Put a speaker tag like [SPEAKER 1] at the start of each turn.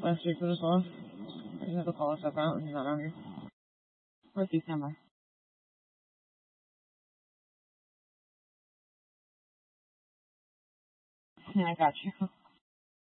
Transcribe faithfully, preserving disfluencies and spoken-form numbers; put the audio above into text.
[SPEAKER 1] Last week was off. I just have to call stuff out and you're not on here. Or December. Yeah, I got you.